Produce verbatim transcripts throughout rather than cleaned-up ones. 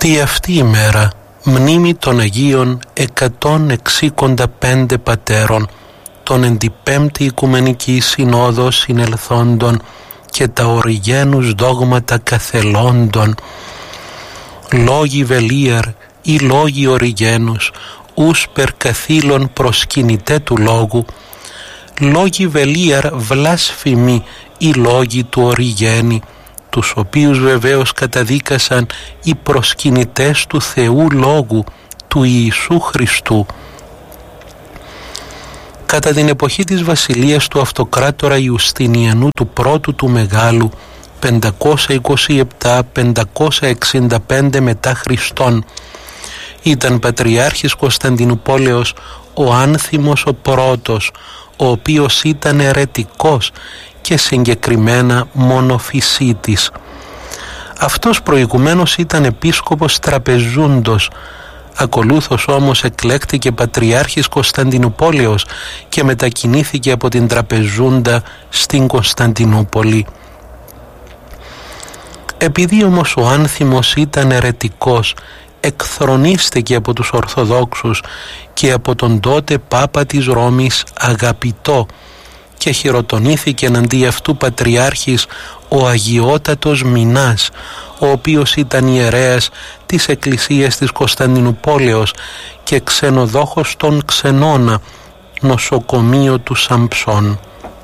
Τη αυτή ημέρα μνήμη των Αγίων εκατόν εξήντα πέντε πατέρων, των εν τη πέμπτη Οικουμενική Συνόδο συνελθόντων και τα οριγένους δόγματα καθελώντων, λόγοι βελίαρ ή λόγοι οριγένους, ους περ καθήλων προσκυνητέ του λόγου, λόγοι βελίαρ βλάσφημοι ή λόγοι του οριγένη, τους οποίους βεβαίως καταδίκασαν οι προσκυνητές του Θεού Λόγου, του Ιησού Χριστού. Κατά την εποχή της βασιλείας του αυτοκράτορα Ιουστινιανού του πρώτου του Μεγάλου, πεντακόσια είκοσι επτά με πεντακόσια εξήντα πέντε μετά Χριστόν, ήταν πατριάρχης Κωνσταντινουπόλεως ο Άνθιμος ο πρώτος, ο οποίος ήταν αιρετικός και συγκεκριμένα μονοφυσίτης. Αυτός προηγουμένως ήταν επίσκοπος Τραπεζούντος, ακολούθως όμως εκλέκτηκε πατριάρχης Κωνσταντινουπόλεως και μετακινήθηκε από την Τραπεζούντα στην Κωνσταντινούπολη. Επειδή όμως ο Άνθιμος ήταν αιρετικός, εκθρονίστηκε από τους Ορθοδόξους και από τον τότε Πάπα της Ρώμης Αγαπητό και χειροτονήθηκε εναντί αυτού πατριάρχης ο Αγιότατος Μινάς, ο οποίος ήταν ιερέας της Εκκλησίας της Κωνσταντινουπόλεως και ξενοδόχος των Ξενώνα, νοσοκομείο του Σαμψών.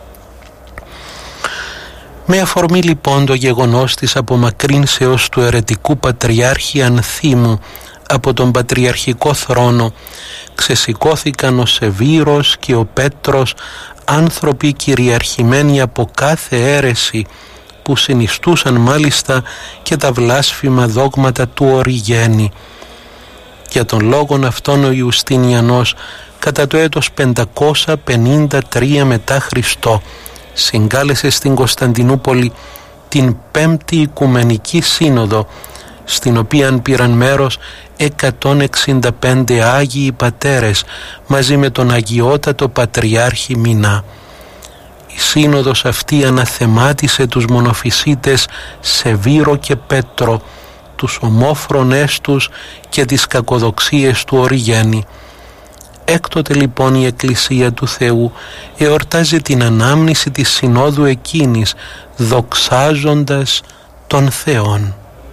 Με αφορμή λοιπόν το γεγονός της απομακρύνσεως του αιρετικού πατριάρχη Ανθίμου από τον πατριαρχικό θρόνο, ξεσηκώθηκαν ο Σεβήρος και ο Πέτρος, άνθρωποι κυριαρχημένοι από κάθε αίρεση, που συνιστούσαν μάλιστα και τα βλάσφημα δόγματα του Οριγένη. Για τον λόγον αυτόν ο Ιουστινιανός κατά το έτος πεντακόσια πενήντα τρία μετά Χριστό συγκάλεσε στην Κωνσταντινούπολη την πέμπτη Οικουμενική Σύνοδο, στην οποία πήραν μέρος εκατόν εξήντα πέντε Άγιοι Πατέρες μαζί με τον Αγιότατο Πατριάρχη Μινά. Η σύνοδος αυτή αναθεμάτισε τους μονοφυσίτες Σεβήρο και Πέτρο, τους ομόφρονές τους και τις κακοδοξίες του Οριγένη. Έκτοτε λοιπόν η Εκκλησία του Θεού εορτάζει την ανάμνηση της συνόδου εκείνης, δοξάζοντας τον Θεόν.